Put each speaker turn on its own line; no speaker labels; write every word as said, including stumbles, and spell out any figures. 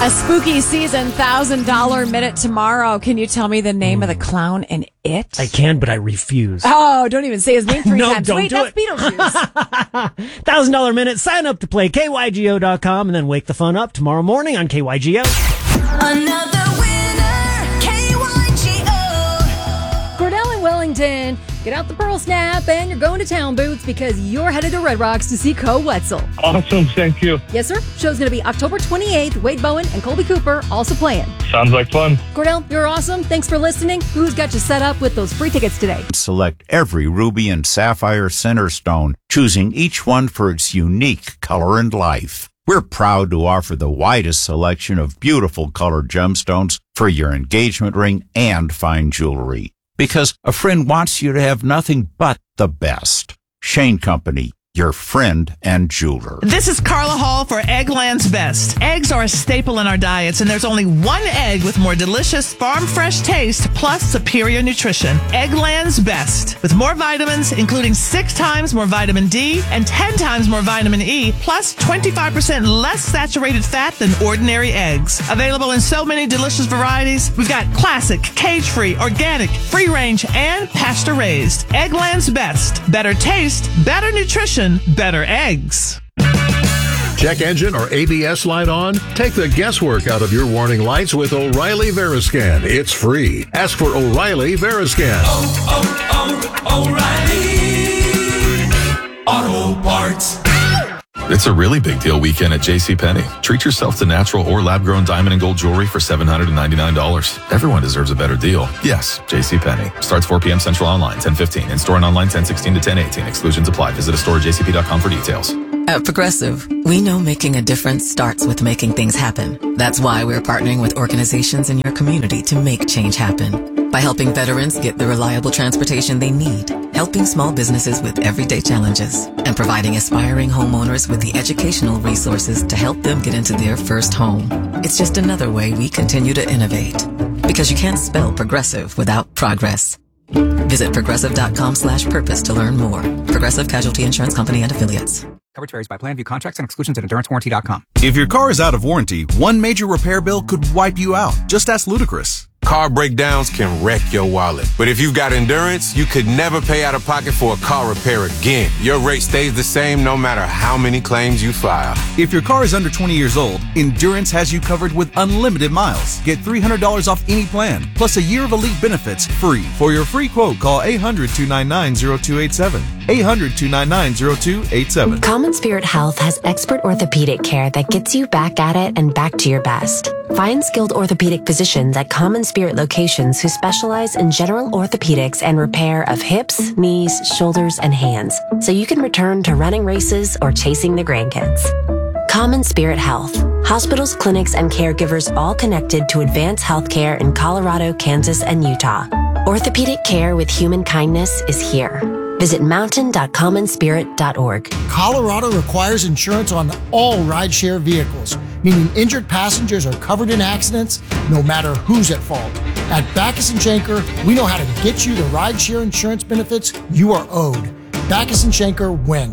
A spooky season, one thousand dollars minute tomorrow. Can you tell me the name of the clown in It?
I can, but I refuse.
Oh, don't even say his name three
no,
times.
don't
Wait,
do
that's
it.
Beetlejuice.
one thousand dollars minute. Sign up to play K Y G O dot com and then wake the fun up tomorrow morning on K Y G O.
Another winner, K Y G O.
Cordell in Wellington, get out the Pearl Snap and you're going to Town Boots because you're headed to Red Rocks to see Co Wetzel.
Awesome, thank you.
Yes, sir. Show's going to be October twenty-eighth. Wade Bowen and Colby Cooper also playing.
Sounds like fun.
Cordell, you're awesome. Thanks for listening. Who's got you set up with those free tickets today?
Select every ruby and sapphire center stone, choosing each one for its unique color and life. We're proud to offer the widest selection of beautiful colored gemstones for your engagement ring and fine jewelry. Because a friend wants you to have nothing but the best. Shane Company, your friend and jeweler.
This is Carla Hall for Eggland's Best. Eggs are a staple in our diets, and there's only one egg with more delicious farm-fresh taste plus superior nutrition. Eggland's Best. With more vitamins, including six times more vitamin D and ten times more vitamin E, plus twenty-five percent less saturated fat than ordinary eggs. Available in so many delicious varieties, we've got classic, cage-free, organic, free-range, and pasture-raised. Eggland's Best. Better taste, better nutrition, better eggs.
Check engine or A B S light on? Take the guesswork out of your warning lights with O'Reilly Veriscan. It's free. Ask for O'Reilly Veriscan.
Oh, oh, oh, O'Reilly Auto Parts.
It's a really big deal weekend at JCPenney. Treat yourself to natural or lab-grown diamond and gold jewelry for seven hundred ninety-nine dollars. Everyone deserves a better deal. Yes, JCPenney. Starts four p.m. Central online, ten fifteen. In-store and online, ten sixteen to ten eighteen. Exclusions apply. Visit a store at j c p dot com for details.
At Progressive, we know making a difference starts with making things happen. That's why we're partnering with organizations in your community to make change happen. By helping veterans get the reliable transportation they need, helping small businesses with everyday challenges, and providing aspiring homeowners with the educational resources to help them get into their first home. It's just another way we continue to innovate. Because you can't spell progressive without progress. Visit progressive.com slash purpose to learn more. Progressive Casualty Insurance Company and Affiliates.
Coverage varies by plan, view contracts and exclusions at endurance warranty dot com.
If your car is out of warranty, one major repair bill could wipe you out. Just ask Ludacris.
Car breakdowns can wreck your wallet. But if you've got Endurance, you could never pay out of pocket for a car repair again. Your rate stays the same no matter how many claims you file.
If your car is under twenty years old, Endurance has you covered with unlimited miles. Get three hundred dollars off any plan, plus a year of elite benefits free. For your free quote, call eight hundred, two nine nine, zero two eight seven. eight hundred, two nine nine, zero two eight seven.
Common Spirit Health has expert orthopedic care that gets you back at it and back to your best. Find skilled orthopedic physicians at Common Spirit locations who specialize in general orthopedics and repair of hips, knees, shoulders, and hands, so you can return to running races or chasing the grandkids. Common Spirit Health. Hospitals, clinics, and caregivers all connected to advance healthcare in Colorado, Kansas, and Utah. Orthopedic care with human kindness is here. Visit mountain dot common spirit dot org.
Colorado requires insurance on all rideshare vehicles, meaning injured passengers are covered in accidents no matter who's at fault. At Backus and Schenker, we know how to get you the rideshare insurance benefits you are owed. Backus and Schenker wins.